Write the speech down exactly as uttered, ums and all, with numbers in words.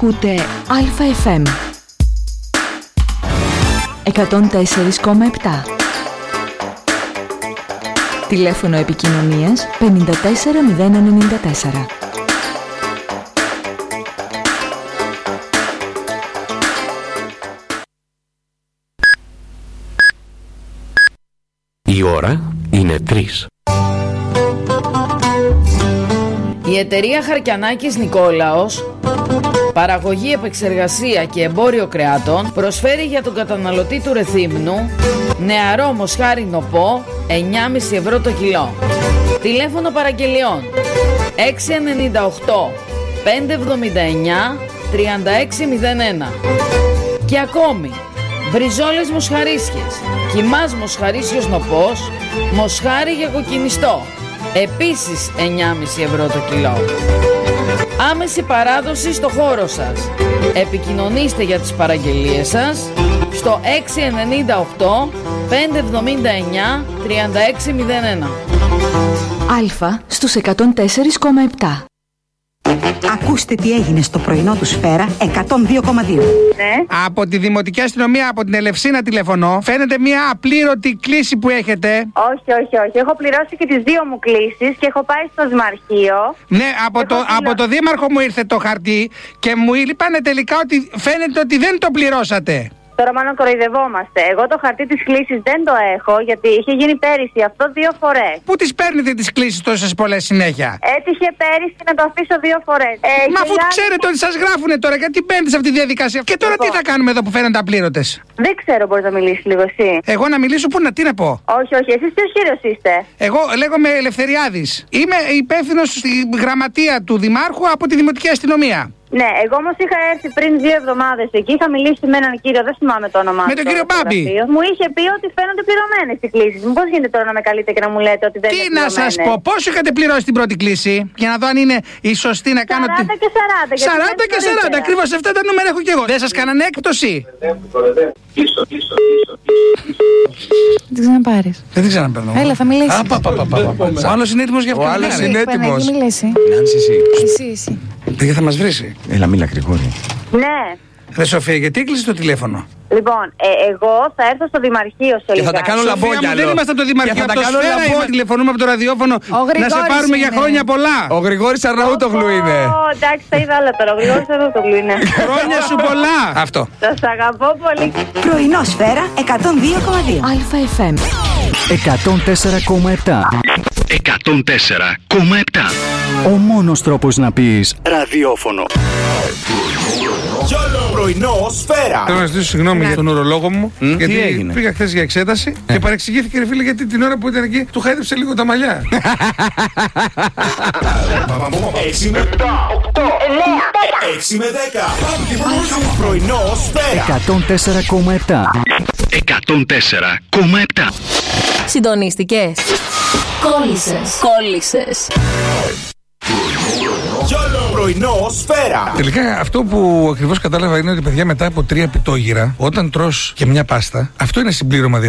Ακούτε Α.Φ.Εμ εκατόν τέσσερα κόμμα επτά. Τηλέφωνο επικοινωνίας πενήντα τέσσερα μηδέν ενενήντα τέσσερα. Η ώρα είναι τρεις. Η εταιρεία Χαρκιανάκης Νικόλαος, παραγωγή, επεξεργασία και εμπόριο κρεάτων, προσφέρει για τον καταναλωτή του Ρεθύμνου νεαρό μοσχάρι νοπό εννιά κόμμα πέντε ευρώ το κιλό. Τηλέφωνο παραγγελιών έξι εννιά οκτώ πέντε εβδομήντα εννιά τριάντα έξι μηδέν ένα. Και ακόμη μπριζόλες μοσχαρίσιες, κιμάς μοσχαρίσιος νοπός, μοσχάρι για κοκκινιστό, επίσης εννιά κόμμα πέντε ευρώ το κιλό. Άμεση παράδοση στο χώρο σας. Επικοινωνήστε για τις παραγγελίες σας στο έξι εννιά οκτώ πέντε εβδομήντα εννιά τριάντα έξι μηδέν ένα. Αλφα στους εκατόν τέσσερα κόμμα επτά. Ακούστε τι έγινε στο πρωινό του Σφαίρα εκατόν δύο κόμμα δύο. Ναι. Από τη Δημοτική Αστυνομία, από την Ελευσίνα τηλεφωνώ. Φαίνεται μια απλήρωτη κλήση που έχετε. Όχι, όχι, όχι. Έχω πληρώσει και τις δύο μου κλήσεις και έχω πάει στο Δημαρχείο. Ναι, από το, από το Δήμαρχο μου ήρθε το χαρτί και μου είπανε τελικά ότι φαίνεται ότι δεν το πληρώσατε. Τώρα μάλλον κοροϊδευόμαστε. Εγώ το χαρτί της κλήσης δεν το έχω, γιατί είχε γίνει πέρυσι αυτό δύο φορές. Πού τις παίρνετε τις κλήσεις τόσες πολλές συνέχεια? Έτυχε πέρυσι να το αφήσω δύο φορές. Ε, Μα αφού λάθος... ξέρετε ότι σας γράφουνε τώρα, γιατί μπαίνετε σε αυτή τη διαδικασία? Και τώρα εγώ. Τι θα κάνουμε εδώ που φαίνονται απλήρωτες? Δεν ξέρω, μπορείς να μιλήσεις λίγο εσύ? Εγώ να μιλήσω, πού να, τι να πω? Όχι, όχι, εσείς ποιος κύριος είστε? Εγώ λέγομαι Ελευθεριάδης. Είμαι υπεύθυνος στη γραμματεία του Δημάρχου από τη Δημοτική Αστυνομία. Ναι, εγώ όμως είχα έρθει πριν δύο εβδομάδες εκεί, είχα μιλήσει με έναν κύριο, δεν θυμάμαι το όνομά του. Με τον κύριο Μπάμπη. Μου είχε πει ότι φαίνονται πληρωμένες οι κλήσεις μου. Πώς γίνεται τώρα να με καλείτε και να μου λέτε ότι δεν Τι είναι πληρωμένες? Τι να σας πω, πόσο είχατε πληρώσει την πρώτη κλήση? Για να δω αν είναι η σωστή να κάνω. σαράντα και σαράντα. σαράντα και σαράντα, ακριβώς αυτά τα νούμερα έχω και εγώ. Δεν σας κάνανε έκπτωση? Δεν ξαναπάρεις. Δεν την ξαναπαίρνω. Έλα, θα μιλήσεις. Ο άλλος είναι έτοιμος για αυτό. Ο άλλος είναι έτοιμος. Μιλήσει. Νάνση, εσύ. Εσύ, εσύ. Δεν θα μας βρίσει. Έλα, μίλα, Γρηγόρη. Ναι. Ρε Σοφία, γιατί έκλεισε το τηλέφωνο? Λοιπόν, ε, εγώ θα έρθω στο Δημαρχείο σε Και λιγάκι. θα τα κάνω λαμπόγια. Σοφία μου, δεν είμαστε από το Δημαρχείο, Και θα από τα το κάνω Σφαίρα λαμπόγια. είμαστε. Τηλεφωνούμε από το ραδιόφωνο να σε πάρουμε για είναι. χρόνια πολλά. Ο Γρηγόρης Αρναούτογλου είναι. Ω, εντάξει, τα είδα όλα τώρα. Ο Γρηγόρης Αρναούτογλου είναι. Χρόνια σου πολλά. Αυτό. Σας αγαπώ πολύ. Πρωινό Σφαίρα εκατόν δύο κόμμα δύο. Α.Φ.Εμ εκατόν τέσσερα κόμμα επτά. εκατόν τέσσερα κόμμα επτά. Ο μόνος τρόπος να πεις ραδιόφωνο. Πρωινό Σφαίρα. Θέλω να ζητήσω συγγνώμη για τον ουρολόγο μου. Mm, γιατί τι έγινε? πήγα χθες για εξέταση Ε. και παρεξηγήθηκε, ρε φίλε, γιατί την ώρα που ήταν εκεί του χάιδεψε λίγο τα μαλλιά. έξι με επτά, οκτώ, εννιά, δέκα. έξι με δέκα. Πρωινό Σφαίρα. εκατόν τέσσερα κόμμα επτά. εκατόν τέσσερα κόμμα επτά. Συντονίστηκες. Κόλλησες. Κόλλησες. Πρωινό Σφαίρα. Τελικά αυτό που ακριβώς κατάλαβα είναι ότι, παιδιά, μετά από τρία πιτόγυρα, όταν τρως και μια πάστα, αυτό είναι συμπλήρωμα